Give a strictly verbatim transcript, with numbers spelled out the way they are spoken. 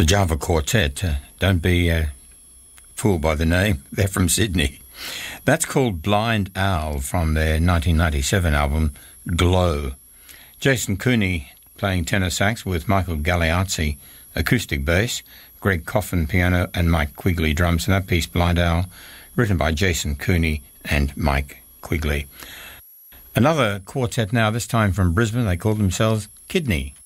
The Java Quartet. Uh, don't be uh, fooled by the name. They're from Sydney. That's called Blind Owl from their nineteen ninety-seven album, Glow. Jason Cooney playing tenor sax with Michael Galeazzi acoustic bass, Greg Coffin piano and Mike Quigley drums. And that piece, Blind Owl, written by Jason Cooney and Mike Quigley. Another quartet now, this time from Brisbane. They call themselves Kidney.